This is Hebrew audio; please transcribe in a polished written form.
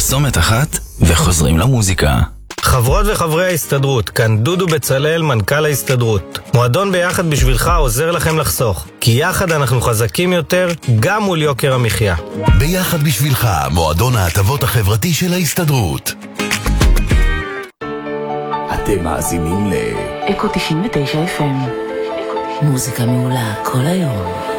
פרסומת אחת וחוזרים למוזיקה. חברות וחברי ההסתדרות, כאן דודו בצלאל, מנכ"ל ההסתדרות. מועדון ביחד בשבילך עוזר לכם לחסוך, כי יחד אנחנו חזקים יותר גם מול יוקר המחיה. ביחד בשבילך, מועדון ההטבות החברתי של ההסתדרות. אתם מאזינים אקו 99 FM, מוזיקה מעולה כל היום.